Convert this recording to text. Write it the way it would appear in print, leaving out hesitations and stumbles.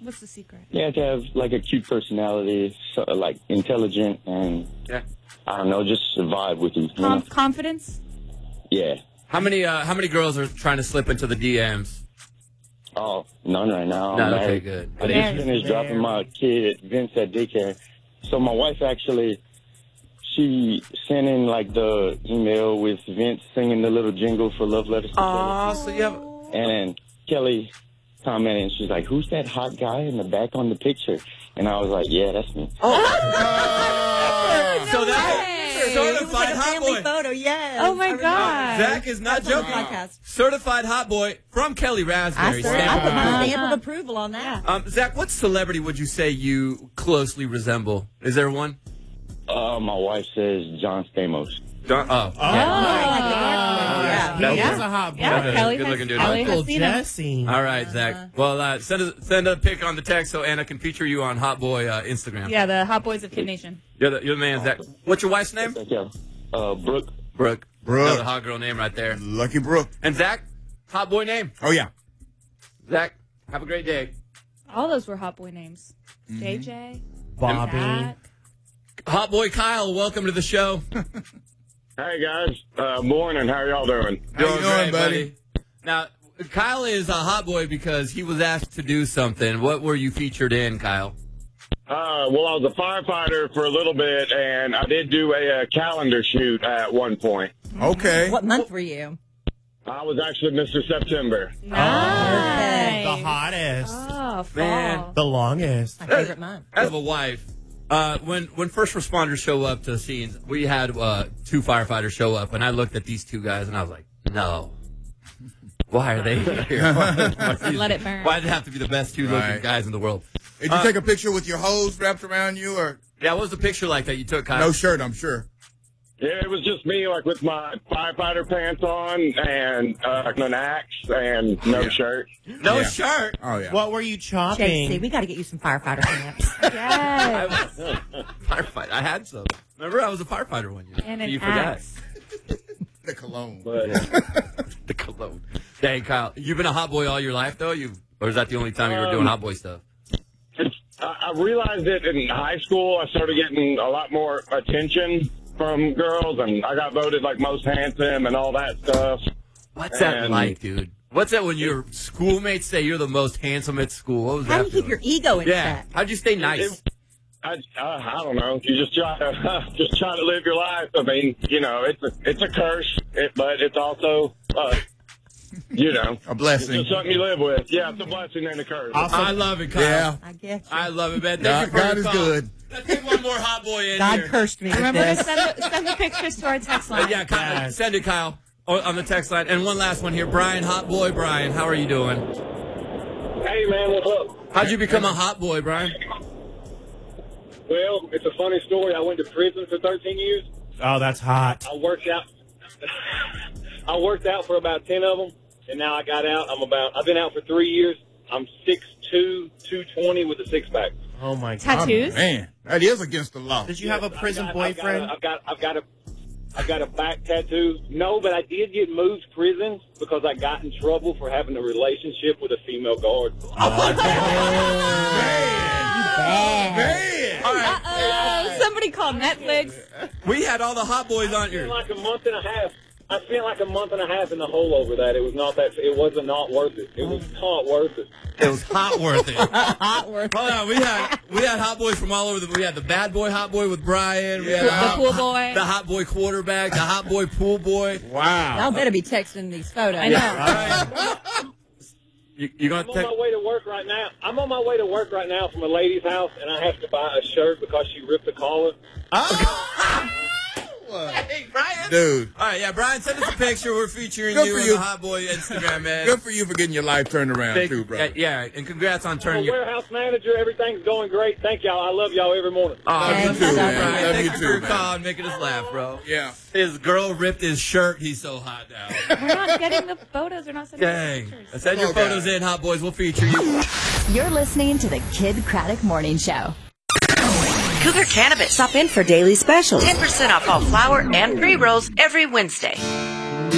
What's the secret? You have to have like a cute personality, so, like intelligent, and I don't know, just vibe with you. Confidence? Yeah. How many girls are trying to slip into the DMs? Oh, none right now. No, okay, good. I just finished dropping my kid, Vince, at daycare. So my wife actually, she sent in like the email with Vince singing the little jingle for Love Letters to Kelly. So you have... And then Kelly commented, and she's like, "Who's that hot guy in the back on the picture?" And I was like, "Yeah, that's me." So that's certified hot boy. Photo, yes. Oh my God. Zach is not joking. Certified hot boy from Kelly Raspberry. I put my stamp of approval on that. Zach, what celebrity would you say you closely resemble? Is there one? My wife says John Stamos. John, He's a hot boy. Yeah, Kelly good looking dude. Uncle Jesse. All right, Zach. Well, send a pic on the text so Anna can feature you on Hot Boy Instagram. Yeah, the Hot Boys of Kid Nation. You're the man, Zach. What's your wife's name? Brooke. Brooke. Another hot girl name right there. Lucky Brooke. And Zach, hot boy name. Oh, yeah. Zach, have a great day. All those were Hot Boy names. JJ. Bobby. Zach. Hot boy Kyle, welcome to the show. Hey, guys. Morning. How y'all doing? How you doing, buddy? Now, Kyle is a hot boy because he was asked to do something. What were you featured in, Kyle? Well, I was a firefighter for a little bit, and I did do a calendar shoot at one point. Okay. What month were you? I was actually Mr. September. Nice. The hottest. Oh, fall. Man. The longest. My favorite month. As a wife, when first responders show up to scenes, we had 2 firefighters show up, and I looked at these 2 guys, and I was like, no. Why are they here? Let it burn. Why did it have to be the best 2 looking guys in the world? Did you take a picture with your hose wrapped around you, or Yeah, what was the picture like that you took, Kyle? no shirt? I'm sure. Yeah, it was just me, like with my firefighter pants on and an axe and no shirt. No shirt? Oh yeah. What were you chopping? JC, we got to get you some firefighter pants. Yes. Firefighter. I had some. Remember, I was a firefighter one year. And an you axe. The cologne. The cologne. Dang, Kyle, you've been a hot boy all your life, though? Or is that the only time you were doing hot boy stuff? I realized it in high school. I started getting a lot more attention from girls, and I got voted like most handsome and all that stuff. What's that like, dude? What's that when your schoolmates say you're the most handsome at school? What was How that do you keep your ego in check? How'd you stay nice? I don't know. You just try to live your life. I mean, you know, it's a curse, but it's also you know, a blessing. It's just something you live with. Yeah, it's a blessing and a curse. I love it, Kyle. Yeah. I get you. I love it, man. Thank you for God your is call. good. Let's get one more hot boy in God here. cursed me with Remember to this. send the pictures to our text line. Yeah, Kyle, send it, Kyle, on the text line. And one last one here. Brian, hot boy Brian, how are you doing? Hey, man, what's up? How'd you become a hot boy, Brian? Well, it's a funny story. I went to prison for 13 years. Oh, that's hot. I worked out for about 10 of them, and now I got out. I've been out for 3 years. I'm 6'2", 220 with a six-pack. Oh, my God. Tattoos? Man, that is against the law. Did you have a prison boyfriend? I've got a back tattoo. No, but I did get moved to prison because I got in trouble for having a relationship with a female guard. Man. All right. Somebody called Netflix. We had all the hot boys on here. I spent like a month and a half in the hole over that. It was not worth it. It was not worth it. It was hot worth it. Hot worth. Hold on, we had hot boys from all over. We had the bad boy hot boy with Brian. We had The pool boy. the hot boy quarterback, the hot boy pool boy. Wow. Y'all better be texting these photos. I know. All right. You gonna I'm on my way to work right now. I'm on my way to work right now from a lady's house, and I have to buy a shirt because she ripped the collar. Hey, Brian. Dude. All right, yeah, Brian, send us a picture. We're featuring Good you for on you. the Hot Boy Instagram, man. Good for you for getting your life turned around, too, bro. Yeah, and congrats on I'm turning a your... warehouse manager. Everything's going great. Thank y'all. I love y'all every morning. Oh, Love you thank too, you, man. Brian. Love Thank you you too, for your man. call and making us laugh, bro. Yeah. His girl ripped his shirt. He's so hot now. We're not getting the photos. We're not sending the Dang. pictures. Send your Come on, photos guys. in, Hot Boys. We'll feature you. You're listening to the Kid Craddock Morning Show. Cougar Cannabis. Stop in for daily specials. 10% off all flower and pre-rolls every Wednesday.